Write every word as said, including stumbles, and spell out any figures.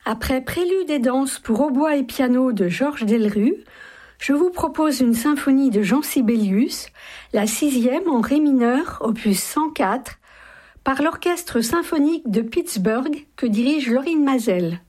Après Prélude et danse pour hautbois et piano de Georges Delerue, je vous propose une symphonie de Jean Sibelius, la sixième en ré mineur, opus cent quatre, par l'Orchestre symphonique de Pittsburgh que dirige Lorin Maazel.